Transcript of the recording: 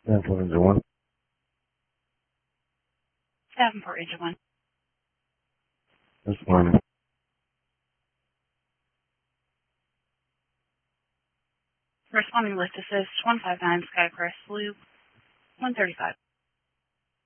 Davenport Engine 1. Davenport Engine 1. Responding. Responding list assist 159 Skycrest Loop 135.